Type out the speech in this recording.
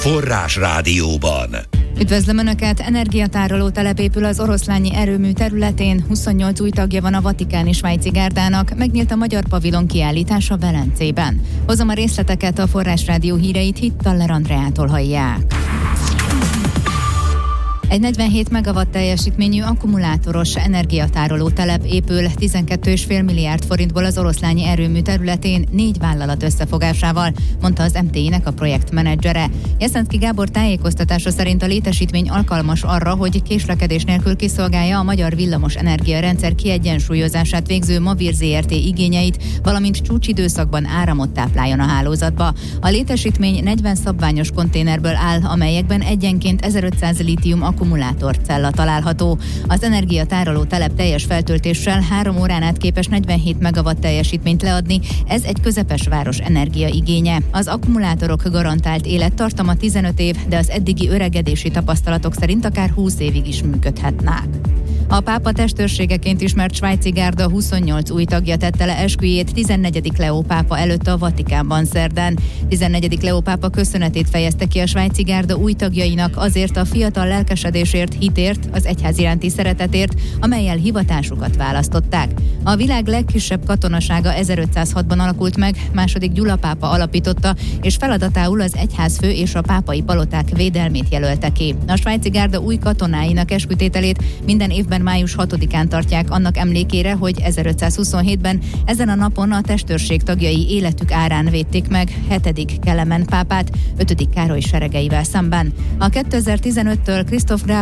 Forrás Rádióban. Üdvözlöm Önöket! Energiatároló telep épül az oroszlányi erőmű területén, 28 új tagja van a vatikáni svájci gárdának, megnyílt a magyar pavilon kiállítása Velencében. Hozom a részleteket, a Forrás Rádió híreit Hittaller Andreától hallják. Egy 47 megawatt teljesítményű akkumulátoros energiatároló telep épül 12,5 milliárd forintból az oroszlányi erőmű területén 4 vállalat összefogásával, mondta az MTI-nek a projektmenedzsere. Jeszenszky Gábor tájékoztatása szerint a létesítmény alkalmas arra, hogy késlekedés nélkül kiszolgálja a magyar villamos energiarendszer kiegyensúlyozását végző Mavir Zrt. Igényeit, valamint csúcsidőszakban áramot tápláljon a hálózatba. A létesítmény 40 szabványos konténerből áll, amelyekben egyenként 1500 lítium akkumulátorcella található. Az energiatároló telep teljes feltöltéssel 3 órán át képes 47 megawatt teljesítményt leadni, ez egy közepes város energiaigénye. Az akkumulátorok garantált élettartama 15 év, de az eddigi öregedési tapasztalatok szerint akár 20 évig is működhetnek. A pápa testőrségeként ismert svájci gárda 28 új tagja tette le esküjét 14. Leó pápa előtt a Vatikánban szerdán. 14. Leó pápa köszönetét fejezte ki a svájci gárda új tagjainak azért a fiatal lelkesedésért, hitért, az egyház iránti szeretetért, amellyel hivatásukat választották. A világ legkisebb katonasága 1506-ban alakult meg, II. Gyula pápa alapította, és feladatául az egyházfő és a pápai paloták védelmét jelölte ki. A svájci gárda új katonáinak eskütételét minden évben május 6-án tartják annak emlékére, hogy 1527-ben ezen a napon a testőrség tagjai életük árán védték meg 7. Kelemen pápát 5. Károly seregeivel szemben. A 2015-től Christoph